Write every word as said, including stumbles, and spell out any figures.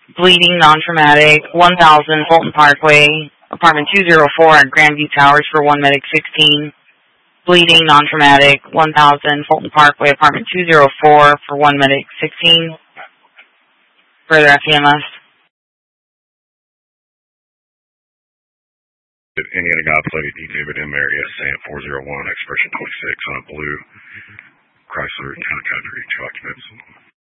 bleeding, non-traumatic, one thousand Fulton Parkway, apartment two oh four at Grandview Towers for one medic sixteen. Bleeding, non-traumatic, one thousand Fulton Parkway, apartment two oh four for one medic sixteen. Further F E M S. Indiana God's Lady D. David M. Area, Sam four oh one, expression twenty-six on a blue Chrysler Town Country, two occupants.